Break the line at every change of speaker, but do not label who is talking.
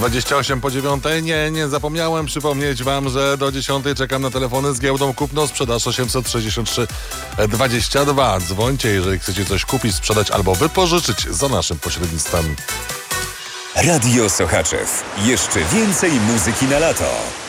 28 po 9. Nie zapomniałem przypomnieć wam, że do 10 czekam na telefony z giełdą kupno-sprzedaż 863 22. Dzwońcie, jeżeli chcecie coś kupić, sprzedać albo wypożyczyć za naszym pośrednictwem.
Radio Sochaczew. Jeszcze więcej muzyki na lato.